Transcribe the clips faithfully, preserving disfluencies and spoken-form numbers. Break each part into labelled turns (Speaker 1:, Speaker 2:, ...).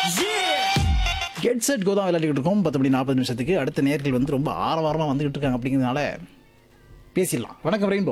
Speaker 1: Get set go தான் விளையாடிக்கிட்டு இருக்கோம். பத்து மணி நாற்பது நிமிஷத்துக்கு அடுத்த நேர்கள் வந்து ரொம்ப ஆரவாரமாக வந்துகிட்டு இருக்காங்க. அப்படிங்கிறதுனால பேசிடலாம். வணக்கம் ரெயின்போ.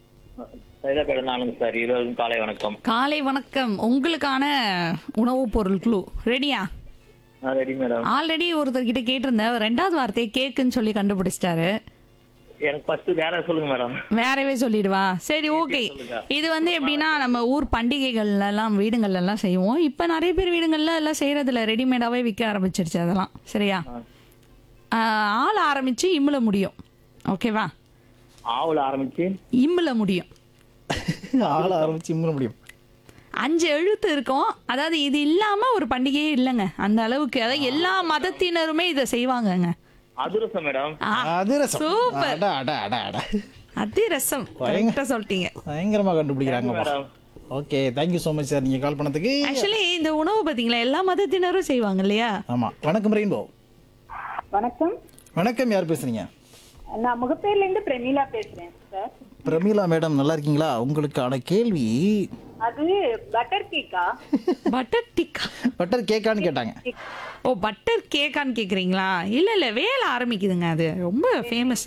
Speaker 2: சார் இருவருக்கும் காலை வணக்கம்.
Speaker 3: காலை வணக்கம். உங்களுக்கான உணவுப் பொருள் குழு ரெடியா?
Speaker 2: Ready madam.
Speaker 3: ஆல்ரெடி ஒருத்தர் கிட்ட கேட்டிருந்தேன், ரெண்டாவது வார்த்தையை கேக்குன்னு சொல்லி கண்டுபிடிச்சிட்டாரு.
Speaker 2: எனக்கு ஃபர்ஸ்ட் வேற சொல்லுங்க மேடம்.
Speaker 3: வேறவே சொல்லிடுவா? சரி, ஓகே. இது வந்து எப்படின்னா, நம்ம ஊர் பண்டிகைகள்ல எல்லாம் வீடுகள்ல எல்லாம் செய்வோம். இப்ப நிறைய பேர் வீடுகள்ல எல்லாம் செய்யறதுல ரெடிமேடாவே விற்க ஆரம்பிச்சிருச்சு அதெல்லாம். சரியா? ஆஹ், ஆள் ஆரம்பிச்சு இம்முல முடியும். ஓகேவா?
Speaker 2: ஆவுல ஆரம்பிச்சு
Speaker 3: இம்முல முடியும்.
Speaker 1: ஆள ஆரம்பிச்சு இம்முற முடியும்.
Speaker 3: அஞ்சு எழுத்து இருக்கும். அதாவது இது இல்லாம ஒரு பண்டிகையே இல்லைங்க அந்த அளவுக்கு. அதாவது எல்லா மதத்தினருமே இதை செய்வாங்கங்க.
Speaker 2: அதிரசம் மேடம்.
Speaker 3: ஆ,
Speaker 1: அதிரசம்.
Speaker 3: சூப்பர்.
Speaker 1: அட அட அட அட
Speaker 3: அதிரசம் கரெக்டா சொல்லிட்டீங்க.
Speaker 1: பயங்கரமா கண்டுபிடிக்கிறாங்க
Speaker 2: madam.
Speaker 1: Okay, thank you so much sir, நீங்க கால் பண்ணதுக்கு.
Speaker 3: ஆக்சுவலி இந்த உணவு பாத்தீங்களா, எல்லா மதத்தினரும் செய்வாங்க இல்லையா?
Speaker 1: ஆமா. வணக்கம் ரெயின்போ.
Speaker 4: வணக்கம்.
Speaker 1: வணக்கம், யார் பேசுறீங்க?
Speaker 4: நான் முகப்பேர்ல இருந்து பிரமீளா பேசுறேன் சார்.
Speaker 1: பிரமீளா மேடம், நல்லா இருக்கீங்களா? உங்களுக்கான கேள்வி
Speaker 4: அது பட்டர் கேக்கா?
Speaker 3: பட்டர் டிக்கா?
Speaker 1: பட்டர் கேக்கான்னு கேட்டாங்க.
Speaker 3: ஓ, பட்டர் கேக்கான்னு கேக்குறீங்களா? இல்ல இல்ல, வேலை ஆரம்பிக்குதுங்க, அது ரொம்ப ஃபேமஸ்.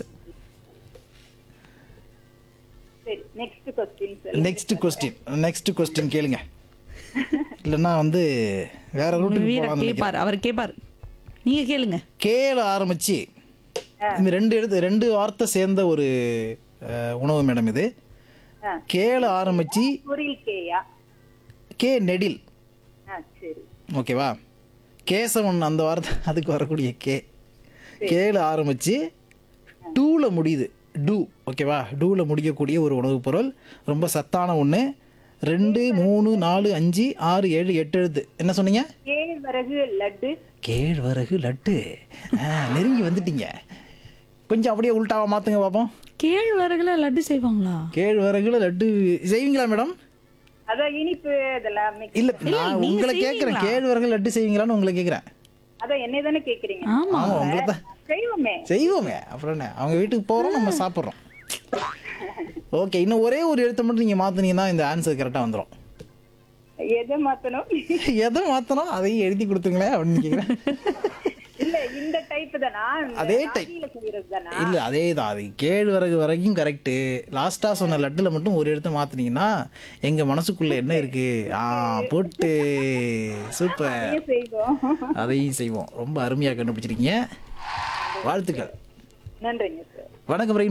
Speaker 4: சரி, next question sir.
Speaker 1: Next question next question கேளுங்க. இல்லைன்னா வந்து வேற ரூட்டுக்கு
Speaker 3: வீர
Speaker 1: போகலாம்னு நினைக்கிறேன்.
Speaker 3: கேப்பார், அவர் கேப்பார், நீங்க கேளுங்க.
Speaker 1: கேல ஆரம்பிச்சு இந்த ரெண்டு எடுத்து ரெண்டு வார்த்தை சேர்ந்த ஒரு அஹ், உணவு மேடம் இது. கேல ஆரம்பிச்சு
Speaker 4: பொரியல் கேயா?
Speaker 1: கே நெடில்.
Speaker 4: ஆ, சரி.
Speaker 1: ஓகேவா? கேசவன் அந்த வார்த்தை அதுக்கு வரக்கூடிய கே. கேல ஆரம்பிச்சு டூல முடியுது. டூ. ஓகேவா? டூல முடியக்கூடிய ஒரு உணவுப் பொருள், ரொம்ப சத்தான ஒன்று. ரெண்டு மூணு நாலு அஞ்சு ஆறு ஏழு எட்டு எழுத்து. என்ன சொன்னீங்க?
Speaker 4: கேழ்வரகு லட்டு.
Speaker 1: கேழ்வரகு லட்டு. ஆ, நெருங்கி வந்துட்டீங்க. கொஞ்சம் அப்படியே உள்டாவா மாத்துங்க பார்ப்போம்.
Speaker 3: கேழ்வரகுல லட்டு செய்வாங்களா?
Speaker 1: கேழ்வரகுல லட்டு செய்வீங்களா மேடம்?
Speaker 4: அதான் இனிப்பு இதெல்லாம் mix.
Speaker 1: இல்ல,
Speaker 3: இல்ல,
Speaker 1: நான்
Speaker 3: நீங்க
Speaker 1: உங்களை கேட்குறேன்.
Speaker 3: செய்வீங்களா?
Speaker 1: கேழ்வரகு லட்டு செய்வீங்களான்னு உங்களை கேட்குறேன்.
Speaker 4: அதான் என்னை தானே கேக்குறீங்க?
Speaker 3: ஆமா.
Speaker 1: ஆமாம், உங்களை தான்
Speaker 4: செய்வோமே.
Speaker 1: செய்வோமே. அப்புறம் என்ன, அவங்க வீட்டுக்கு போகிறோம், நம்ம சாப்பிட்றோம். ஓகே, இன்னும் ஒரே ஒரு எழுத்தை மட்டும் நீங்கள் மாற்றினீங்கன்னா இந்த ஆன்சர் கரெக்டாக வந்துடும்.
Speaker 4: எதை மாத்தணும்?
Speaker 1: எதை மாற்றணும் அதையும் எழுதி கொடுத்துங்களேன் அப்படின்னு கேட்குறேன்.
Speaker 4: இல்ல, இந்த டைப் தானா?
Speaker 1: அதே type.
Speaker 4: ஆதியில செய்யறது தானா?
Speaker 1: இல்லை, அதே தான். அது கேழ்வரகு வரைக்கும் கரெக்டு. லாஸ்ட்டாக சொன்ன லட்டில் மட்டும் ஒரு எழுத்தை மாற்றினீங்கன்னா எங்கள் மனசுக்குள்ளே என்ன இருக்குது ஆ போட்டு சூப்பர்,
Speaker 4: அதையும் செய்வோம்.
Speaker 1: அதையும் செய்வோம். ரொம்ப அருமையாக கண்டுபிடிச்சிருக்கீங்க, வாழ்த்துக்கள்.
Speaker 4: நன்றிங்க சார்.
Speaker 1: வணக்கம் ரெயின்